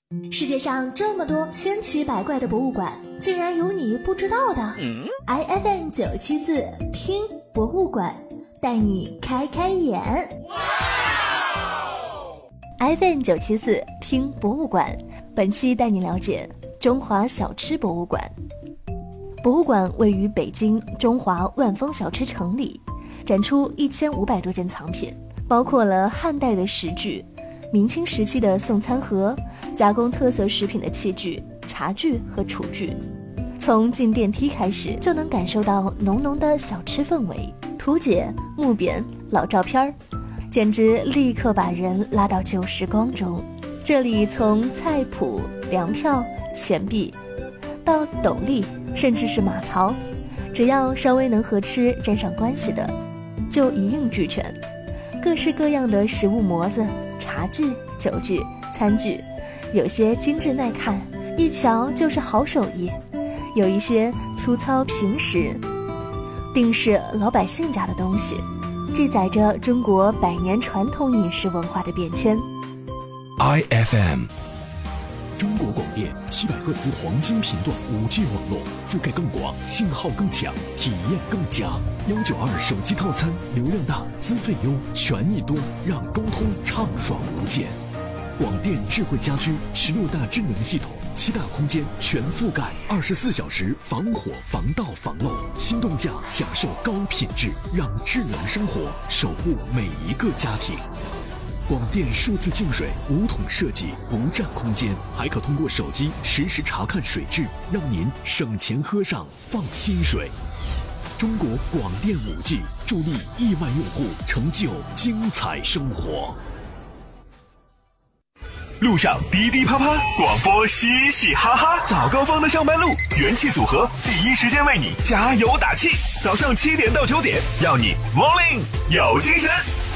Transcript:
世界上这么多千奇百怪的博物馆，竟然有你不知道的。IFM 974听博物馆，带你开开眼。IFM 974听博物馆，本期带你了解中华小吃博物馆。博物馆位于北京中华万丰小吃城里，展出1500多件藏品，包括了汉代的食具、明清时期的送餐盒、加工特色食品的器具、茶具和厨具。从进电梯开始，就能感受到浓浓的小吃氛围，图解、木匾、老照片，简直立刻把人拉到旧时光中。这里从菜谱、粮票、钱币到斗笠，甚至是马槽，只要稍微能和吃沾上关系的，就一应俱全。各式各样的食物模子、茶具、酒具、餐具，有些精致耐看，一瞧就是好手艺；有一些粗糙平实，定是老百姓家的东西，记载着中国100年传统饮食文化的变迁。 IFM 中国广电700赫兹黄金频段5G 网络，覆盖更广，信号更强，体验更佳。192手机套餐，流量大，资费优，权益多，让沟通畅爽无间。广电智慧家居16大智能系统，7大空间全覆盖，24小时防火防盗防漏，心动价享受高品质，让智能生活守护每一个家庭。广电数字净水5桶设计，不占空间，还可通过手机实时查看水质，让您省钱喝上放心水。中国广电5G助力亿万用户成就精彩生活。 路上滴滴啪啪，广播嘻嘻哈哈，早高峰的上班路，元气组合第一时间为你加油打气。早上7点到9点，要你 Morning 有精神。